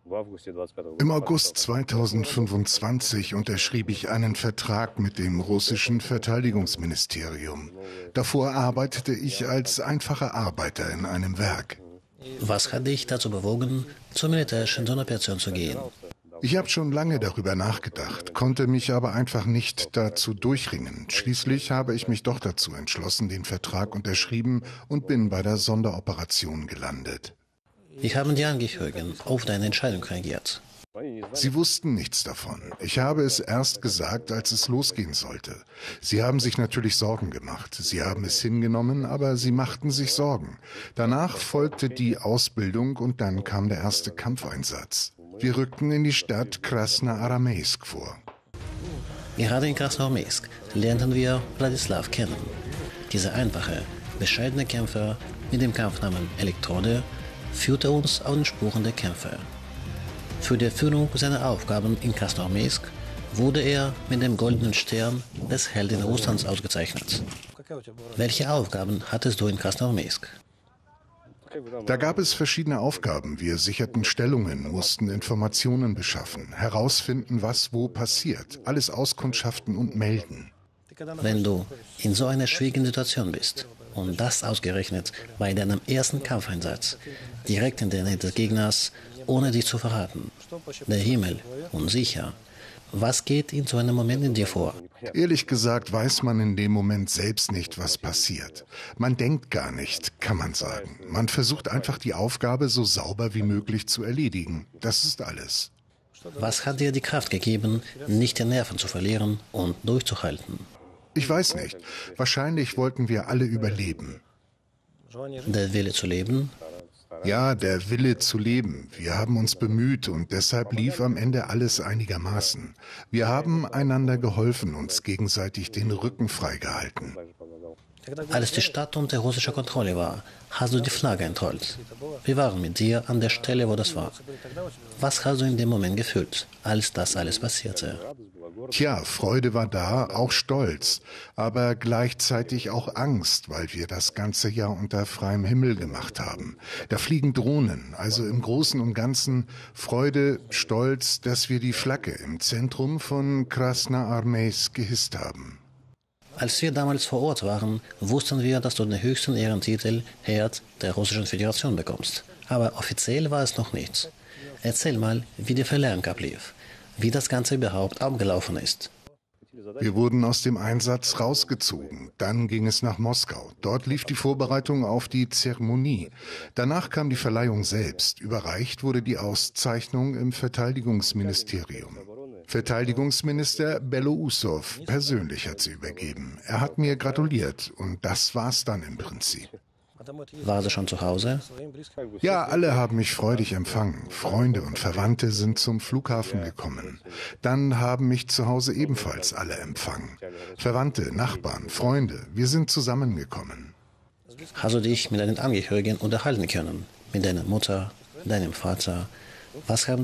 Im August 2025 unterschrieb ich einen Vertrag mit dem russischen Verteidigungsministerium. Davor arbeitete ich als einfacher Arbeiter in einem Werk. Was hat dich dazu bewogen, zur militärischen Sonderoperation zu gehen? Ich habe schon lange darüber nachgedacht, konnte mich aber einfach nicht dazu durchringen. Schließlich habe ich mich doch dazu entschlossen, den Vertrag unterschrieben und bin bei der Sonderoperation gelandet. Wie haben die Angehörigen auf deine Entscheidung reagiert? Sie wussten nichts davon. Ich habe es erst gesagt, als es losgehen sollte. Sie haben sich natürlich Sorgen gemacht. Sie haben es hingenommen, aber sie machten sich Sorgen. Danach folgte die Ausbildung und dann kam der erste Kampfeinsatz. Wir rückten in die Stadt Krasnoarmejsk vor. Gerade in Krasnoarmejsk lernten wir Wladislaw kennen. Dieser einfache, bescheidene Kämpfer mit dem Kampfnamen Elektrode führte uns auf den Spuren der Kämpfer. Für die Erfüllung seiner Aufgaben in Krasnoarmejsk wurde er mit dem Goldenen Stern des Helden Russlands ausgezeichnet. Welche Aufgaben hattest du in Krasnoarmejsk? Da gab es verschiedene Aufgaben. Wir sicherten Stellungen, mussten Informationen beschaffen, herausfinden, was wo passiert, alles auskundschaften und melden. Wenn du in so einer schwierigen Situation bist und das ausgerechnet bei deinem ersten Kampfeinsatz, direkt in der Nähe des Gegners, ohne dich zu verraten, der Himmel unsicher, was geht in so einem Moment in dir vor? Ehrlich gesagt weiß man in dem Moment selbst nicht, was passiert. Man denkt gar nicht, kann man sagen. Man versucht einfach die Aufgabe so sauber wie möglich zu erledigen. Das ist alles. Was hat dir die Kraft gegeben, nicht die Nerven zu verlieren und durchzuhalten? Ich weiß nicht. Wahrscheinlich wollten wir alle überleben. Der Wille zu leben? Ja, der Wille zu leben. Wir haben uns bemüht und deshalb lief am Ende alles einigermaßen. Wir haben einander geholfen, uns gegenseitig den Rücken freigehalten. Als die Stadt unter russischer Kontrolle war, hast du die Flagge entrollt. Wir waren mit dir an der Stelle, wo das war. Was hast du in dem Moment gefühlt, als das alles passierte? Tja, Freude war da, auch Stolz, aber gleichzeitig auch Angst, weil wir das ganze Jahr unter freiem Himmel gemacht haben. Da fliegen Drohnen, also im Großen und Ganzen Freude, Stolz, dass wir die Flagge im Zentrum von Krasnoarmejsk gehisst haben. Als wir damals vor Ort waren, wussten wir, dass du den höchsten Ehrentitel Herd der Russischen Föderation bekommst. Aber offiziell war es noch nichts. Erzähl mal, wie die Verleihung ablief, wie das Ganze überhaupt abgelaufen ist. Wir wurden aus dem Einsatz rausgezogen. Dann ging es nach Moskau. Dort lief die Vorbereitung auf die Zeremonie. Danach kam die Verleihung selbst. Überreicht wurde die Auszeichnung im Verteidigungsministerium. Verteidigungsminister Belousov persönlich hat sie übergeben. Er hat mir gratuliert und das war's dann im Prinzip. War sie schon zu Hause? Ja, alle haben mich freudig empfangen. Freunde und Verwandte sind zum Flughafen gekommen. Dann haben mich zu Hause ebenfalls alle empfangen. Verwandte, Nachbarn, Freunde, wir sind zusammengekommen. Hast du dich mit deinen Angehörigen unterhalten können? Mit deiner Mutter, deinem Vater? Was haben